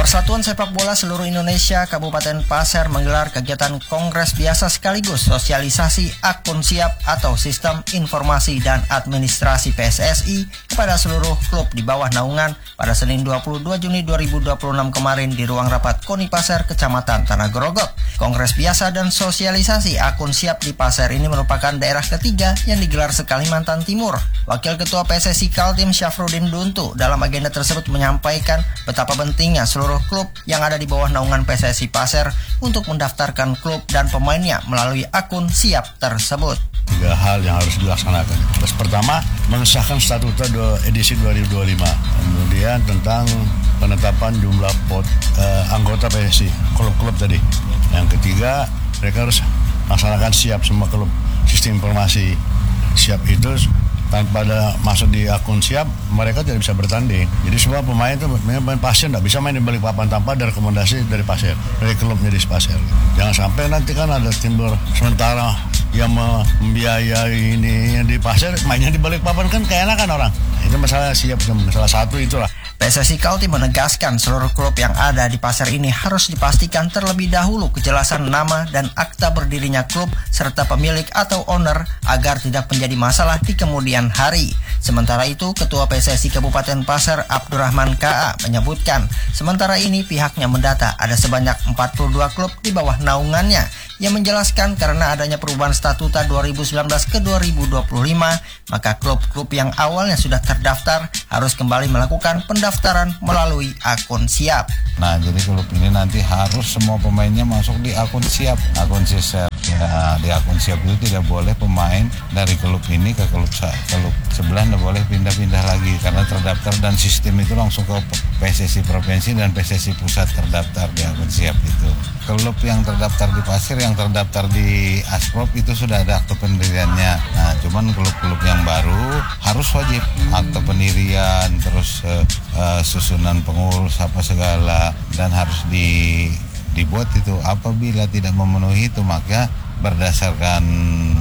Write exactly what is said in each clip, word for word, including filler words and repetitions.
Persatuan Sepak Bola Seluruh Indonesia Kabupaten Pasir menggelar kegiatan kongres biasa sekaligus sosialisasi akun siap atau sistem informasi dan administrasi P S S I kepada seluruh klub di bawah naungan pada Senin dua puluh dua Juni dua ribu dua puluh enam kemarin di ruang rapat KONI Pasir, Kecamatan Tanah Grogol. Kongres biasa dan sosialisasi akun siap di Pasir ini merupakan daerah ketiga yang digelar se-Kalimantan Timur. Wakil Ketua P S S I Kaltim Syafruddin Duntu dalam agenda tersebut menyampaikan betapa pentingnya seluruh klub yang ada di bawah naungan P S S I Pasir untuk mendaftarkan klub dan pemainnya melalui akun siap tersebut. Tiga hal yang harus dilaksanakan. Terus pertama, mengesahkan statuta edisi dua ribu dua puluh lima. Kemudian tentang penetapan jumlah pot eh, anggota P S S I, klub-klub tadi. Yang ketiga, mereka harus laksanakan siap semua klub sistem informasi. Siap itu tanpa ada masuk di akun siap, mereka tidak bisa bertanding. Jadi semua pemain itu main Pasir tidak bisa main di Balikpapan tanpa ada rekomendasi dari Pasir, dari klubnya di Pasir. Jangan sampai nanti kan ada timbul sementara yang membiayai ini yang di Pasir, mainnya di Balikpapan kan keenakan orang. Itu masalah siap, masalah satu itulah. P S S I Kaltim menegaskan seluruh klub yang ada di Pasir ini harus dipastikan terlebih dahulu kejelasan nama dan akta berdirinya klub serta pemilik atau owner agar tidak menjadi masalah di kemudian hari. Sementara itu, Ketua P S S I Kabupaten Pasir Abdurrahman K A menyebutkan sementara ini pihaknya mendata ada sebanyak empat puluh dua klub di bawah naungannya. Yang menjelaskan karena adanya perubahan statuta dua ribu sembilan belas ke dua ribu dua puluh lima, maka klub-klub yang awalnya sudah terdaftar harus kembali melakukan pendaftaran melalui akun siap. Nah, jadi klub ini nanti harus semua pemainnya masuk di akun siap. Akun siap. Ya, di akun siap itu tidak boleh pemain dari klub ini ke klub, klub sebelah tidak boleh pindah-pindah lagi karena terdaftar dan sistem itu langsung ke P S S I Provinsi dan P S S I Pusat terdaftar di akun siap itu. Klub yang terdaftar di Pasir, yang terdaftar di Asprop itu sudah ada akte pendiriannya. Nah, cuman klub-klub yang baru harus wajib akte pendirian, terus uh, uh, susunan pengurus apa segala, dan harus di dibuat itu. Apabila tidak memenuhi itu, maka berdasarkan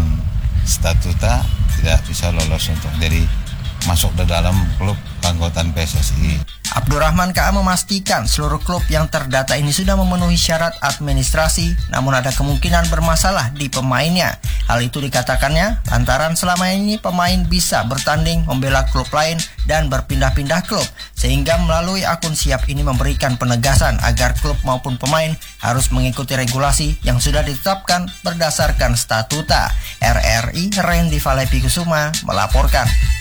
statuta tidak bisa lolos untuk jadi masuk ke dalam klub keanggotaan P S S I. Abdurrahman K A memastikan seluruh klub yang terdata ini sudah memenuhi syarat administrasi, namun ada kemungkinan bermasalah di pemainnya. Hal itu dikatakannya lantaran selama ini pemain bisa bertanding membela klub lain dan berpindah-pindah klub, sehingga melalui akun siap ini memberikan penegasan agar klub maupun pemain harus mengikuti regulasi yang sudah ditetapkan berdasarkan statuta. R R I Randy Valepi Kusuma melaporkan.